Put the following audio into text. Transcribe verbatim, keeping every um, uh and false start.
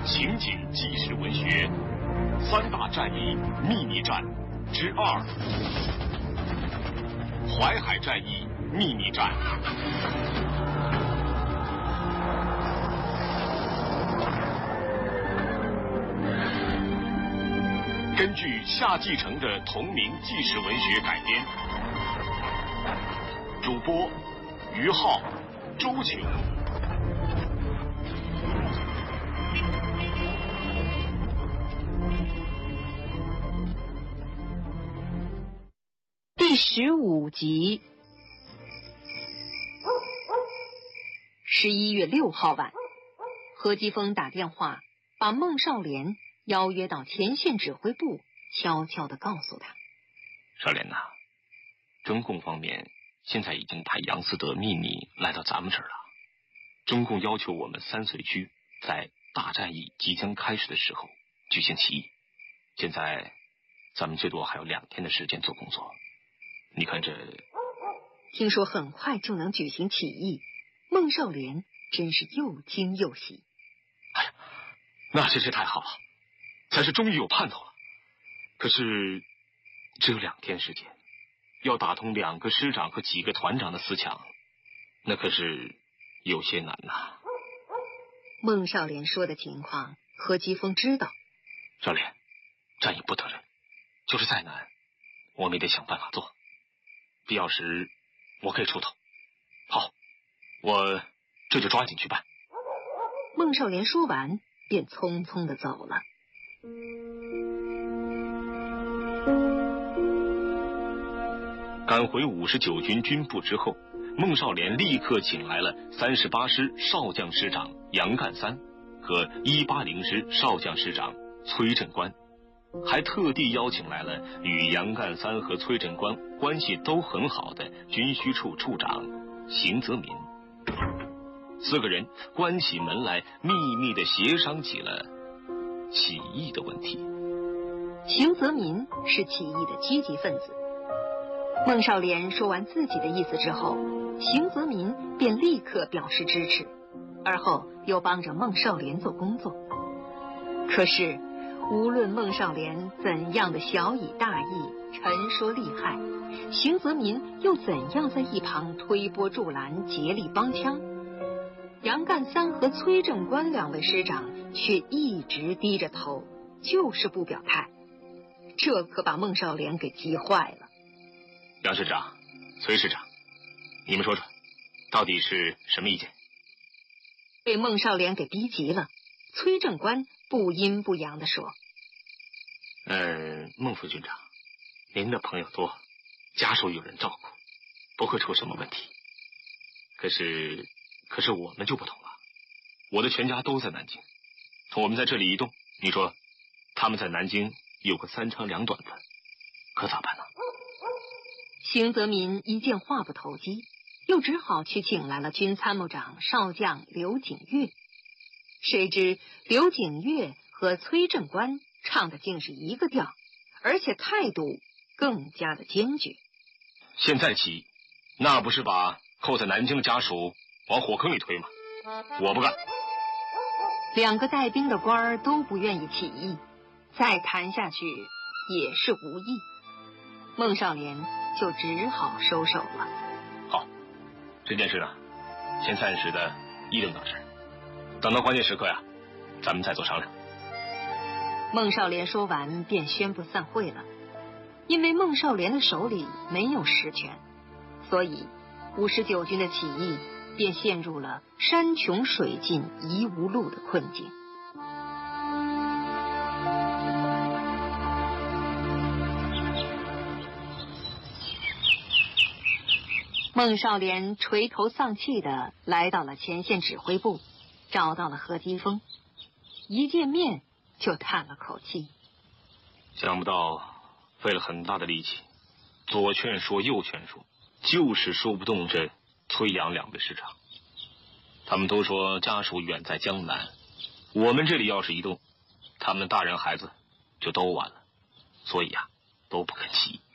情景纪实文学三大战役秘密战之二：淮海战役秘密战。根据夏季承的同名纪实文学改编，主播于浩、周琼。 第十五集。十一月六号晚，何基峰打电话把孟少莲邀约到前线指挥部，悄悄地告诉他： 少莲呐，中共方面现在已经派杨思德秘密来到咱们这儿了。中共要求我们三绥区在大战役即将开始的时候举行起义。现在咱们最多还有两天的时间做工作。你看这…… 听说很快就能举行起义，孟少莲真是又惊又喜。 哎呀，那真是太好了，才是终于有盼头了。可是只有两天时间，要打通两个师长和几个团长的思想，那可是有些难呐。 孟少莲说的情况，何基峰知道。 少莲，战役不得人，就是再难，我们也得想办法做。必要时，我可以出头。好，我这就抓紧去办。 孟少莲说完，便匆匆地走了。 赶回五十九军军部之后，孟少莲立刻请来了三十八师少将师长杨干三和一八零师少将师长崔振官，还特地邀请来了与杨干三和崔振官关系都很好的军需处处长邢泽民。四个人关起门来，秘密地协商起了起义的问题。 邢泽民是起义的积极分子。孟少莲说完自己的意思之后，邢泽民便立刻表示支持，而后又帮着孟少莲做工作。可是无论孟少莲怎样的小以大义，陈说利害，邢泽民又怎样在一旁推波助澜，竭力帮腔，杨干三和崔正官两位师长却一直低着头，就是不表态。这可把孟少莲给急坏了。 杨师长、崔师长，你们说说，到底是什么意见？ 被孟少莲给逼急了，崔正官不阴不阳地说： 嗯，孟副军长，您的朋友多，家属有人照顾，不会出什么问题。可是可是我们就不同了，我的全家都在南京，我们在这里一动，你说他们在南京有个三长两短的，可咋办呢？ 邢泽民一见话不投机，又只好去请来了军参谋长少将刘景岳。谁知刘景岳和崔正官唱的竟是一个调，而且态度更加的坚决。 现在起义，那不是把扣在南京的家属往火坑里推吗？我不干。 两个带兵的官儿都不愿意起义，再谈下去也是无益。孟少莲就只好收手了。 好，这件事呢，先暂时的一等到这儿，等到关键时刻呀，咱们再做商量。 孟少莲说完便宣布散会了。因为孟少莲的手里没有实权，所以五十九军的起义便陷入了山穷水尽疑无路的困境。孟少莲垂头丧气地来到了前线指挥部，找到了何基峰，一见面就叹了口气。 想不到费了很大的力气，左劝说右劝说，就是说不动这崔杨两位师长。他们都说家属远在江南，我们这里要是一动，他们的大人孩子就都完了，所以啊，都不肯起义。